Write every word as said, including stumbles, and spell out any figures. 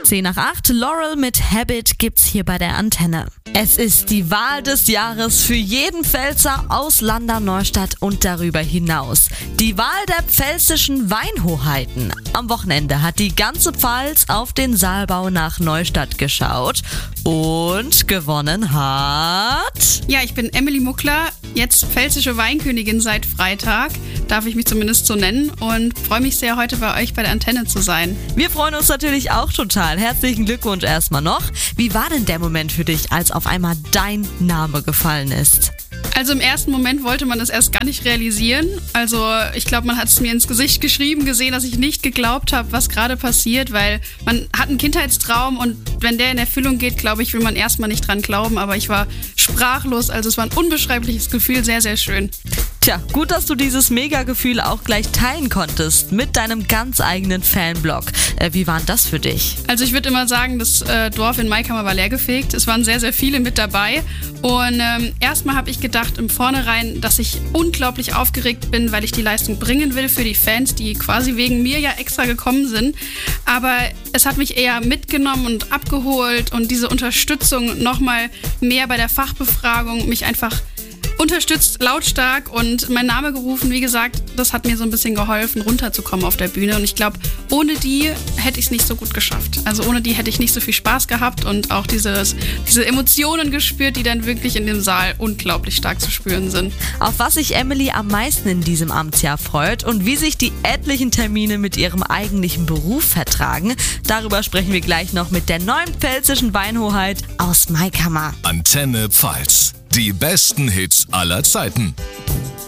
zehn nach acht. Laurel mit Habit gibt's hier bei der Antenne. Es ist die Wahl des Jahres für jeden Pfälzer aus Landau-Neustadt und darüber hinaus. Die Wahl der pfälzischen Weinhoheiten. Am Wochenende hat die ganze Pfalz auf den Saalbau nach Neustadt geschaut und gewonnen hat... Ja, ich bin Emily Muckler, jetzt pfälzische Weinkönigin seit Freitag, darf ich mich zumindest so nennen, und freue mich sehr, heute bei euch bei der Antenne zu sein. Wir freuen uns natürlich auch total. Herzlichen Glückwunsch erstmal noch. Wie war denn der Moment für dich, als auf einmal dein Name gefallen ist? Also im ersten Moment wollte man es erst gar nicht realisieren. Also ich glaube, man hat es mir ins Gesicht geschrieben, gesehen, dass ich nicht geglaubt habe, was gerade passiert, weil man hat einen Kindheitstraum und wenn der in Erfüllung geht, glaube ich, will man erstmal nicht dran glauben. Aber ich war sprachlos, also es war ein unbeschreibliches Gefühl, sehr, sehr schön. Tja, gut, dass du dieses Mega-Gefühl auch gleich teilen konntest mit deinem ganz eigenen Fanblog. Äh, wie war denn das für dich? Also ich würde immer sagen, das äh, Dorf in Maikammer war leergefegt. Es waren sehr, sehr viele mit dabei. Und ähm, erstmal habe ich gedacht im Vornherein, dass ich unglaublich aufgeregt bin, weil ich die Leistung bringen will für die Fans, die quasi wegen mir ja extra gekommen sind. Aber es hat mich eher mitgenommen und abgeholt und diese Unterstützung nochmal mehr bei der Fachbefragung mich einfach unterstützt, lautstark und mein Name gerufen. Wie gesagt, das hat mir so ein bisschen geholfen, runterzukommen auf der Bühne. Und ich glaube, ohne die hätte ich es nicht so gut geschafft. Also ohne die hätte ich nicht so viel Spaß gehabt und auch dieses, diese Emotionen gespürt, die dann wirklich in dem Saal unglaublich stark zu spüren sind. Auf was sich Emily am meisten in diesem Amtsjahr freut und wie sich die etlichen Termine mit ihrem eigentlichen Beruf vertragen, darüber sprechen wir gleich noch mit der neuen pfälzischen Weinhoheit aus Maikammer. Antenne Pfalz. Die besten Hits aller Zeiten.